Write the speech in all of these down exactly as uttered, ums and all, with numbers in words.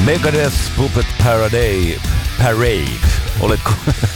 Megadeth Puppet Parade. Parade. Oletko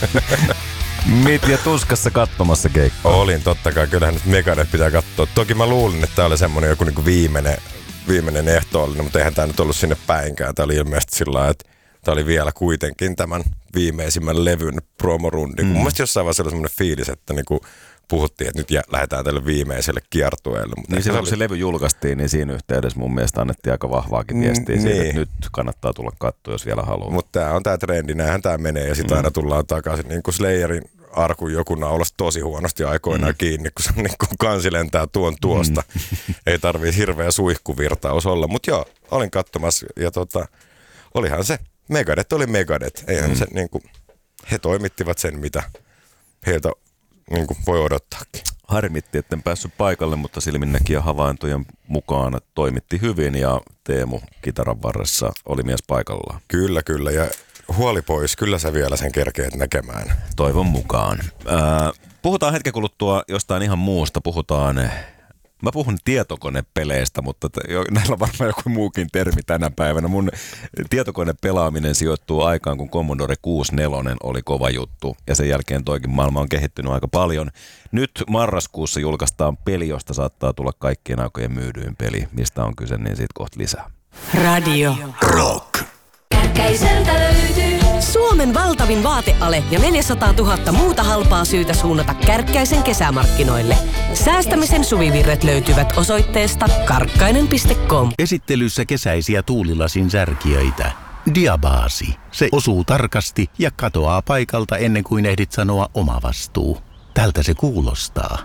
Mitja tuskassa katsomassa keikkaa? Olin, totta kai. Kyllähän nyt Megadeth pitää katsoa. Toki mä luulin, että tää oli semmonen joku niinku viimeinen, viimeinen ehtoollinen, mutta eihän tää nyt ollut sinne päinkään. Tää oli ilmeisesti sillä lailla, että tää oli vielä kuitenkin tämän viimeisimmän levyn promorundi. Mm. Mun mielestä jossain vaiheessa oli semmoinen fiilis, että niinku puhuttiin, että nyt jä, lähdetään tälle viimeiselle kiertueelle. Niin silloin kun se levy julkaistiin, niin siinä yhteydessä mun mielestä annettiin aika vahvaakin viestiä mm, siitä, niin. Että nyt kannattaa tulla katsoa, jos vielä haluaa. Mutta tää on tää trendi, näinhän tää menee ja sitten mm. aina tullaan takaisin. Niin kuin Slayerin arkun joku naulasi tosi huonosti aikoinaan mm. kiinni, kun se on niin kuin kansi lentää tuon tuosta. Mm. Ei tarvii hirveä suihkuvirtaus olla, mutta joo, olin katsomassa ja tota, olihan se, Megadeth oli Megadeth. Eihän mm. se niin kuin, he toimittivat sen, mitä heiltä niin kuin voi odottaakin. Harmitti, etten päässyt paikalle, mutta silminnäkijä havaintojen mukaan toimitti hyvin ja Teemu kitaran varressa oli mies paikallaan. Kyllä, kyllä ja huoli pois, kyllä sä vielä sen kerkeet näkemään. Toivon mukaan. Äh, puhutaan hetken kuluttua jostain ihan muusta, puhutaan... Mä puhun tietokonepeleistä, mutta jo, näillä on varmaan joku muukin termi tänä päivänä. Mun tietokonepelaaminen sijoittuu aikaan, kun Commodore kuusikymmentäneljä oli kova juttu. Ja sen jälkeen toikin maailma on kehittynyt aika paljon. Nyt marraskuussa julkaistaan peli, josta saattaa tulla kaikkien aikojen myydyin peli. Mistä on kyse, niin siitä kohta lisää. Radio Rock. Kärkkäiseltä löytyy Suomen valtavin vaateale ja neljäsataatuhatta muuta halpaa syytä suunnata Kärkkäisen kesämarkkinoille. Säästämisen suvivirret löytyvät osoitteesta karkkainen piste com. Esittelyssä kesäisiä tuulilasin särkijöitä. Diabaasi. Se osuu tarkasti ja katoaa paikalta ennen kuin ehdit sanoa oma vastuu. Tältä se kuulostaa.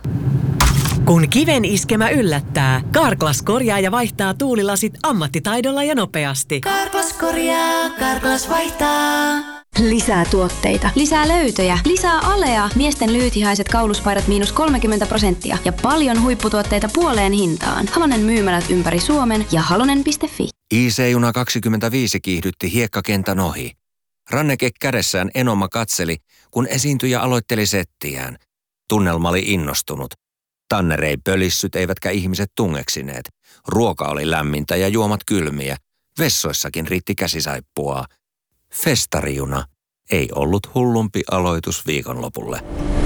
Kun kiven iskemä yllättää, Carglass korjaa ja vaihtaa tuulilasit ammattitaidolla ja nopeasti. Carglass korjaa, Carglass vaihtaa. Lisää tuotteita, lisää löytöjä, lisää alea, miesten lyhythihaiset kauluspaidat miinus kolmekymmentä prosenttia ja paljon huipputuotteita puoleen hintaan. Halonen myymälät ympäri Suomen ja halonen piste fi. I C-juna kaksikymmentäviisi kiihdytti hiekkakentän ohi. Ranneke kädessään Enoma katseli, kun esiintyjä aloitteli settiään. Tunnelma oli innostunut. Tanner ei pölissyt eivätkä ihmiset tungeksineet. Ruoka oli lämmintä ja juomat kylmiä. Vessoissakin riitti käsisaippua. Festarijuna ei ollut hullumpi aloitus viikonlopulle.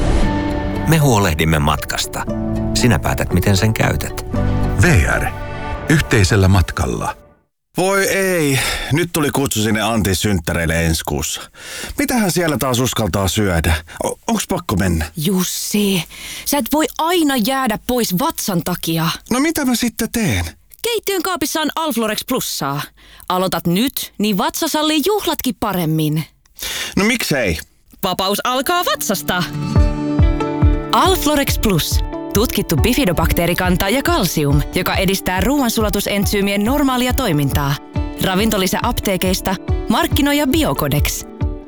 Me huolehdimme matkasta. Sinä päätät, miten sen käytät. V R. Yhteisellä matkalla. Voi ei. Nyt tuli kutsu sinne Antin synttäreille ensi kuussa. Mitähän siellä taas uskaltaa syödä? O- onks pakko mennä? Jussi, sä et voi aina jäädä pois vatsan takia. No mitä mä sitten teen? Keittiön kaapissa on Alflorex Plussaa. Aloitat nyt, niin vatsa sallii juhlatkin paremmin. No miksei? Vapaus alkaa vatsasta. Alflorex Plus. Tutkittu bifidobakteerikanta ja kalsium, joka edistää ruoansulatusentsyymien normaalia toimintaa. Ravintolisä apteekeista, markkinoija Biocodex.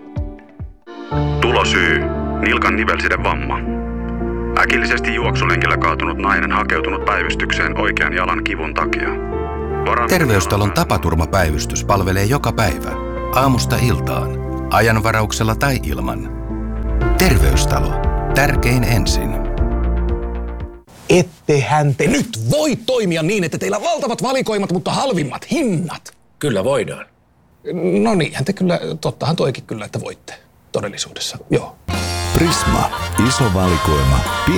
Tulosyy. Nilkan nivelsiden vamma. Äkillisesti juoksulenkillä kaatunut nainen hakeutunut päivystykseen oikean jalan kivun takia. Varan Terveystalon tapaturmapäivystys palvelee joka päivä. Aamusta iltaan. Ajanvarauksella tai ilman. Terveystalo. Tärkein ensin. Ettehän te nyt voi toimia niin, että teillä on valtavat valikoimat, mutta halvimmat hinnat. Kyllä voidaan. No niinhän te kyllä, tottahan toikin kyllä, että voitte todellisuudessa, joo. Prisma. Iso valikoima.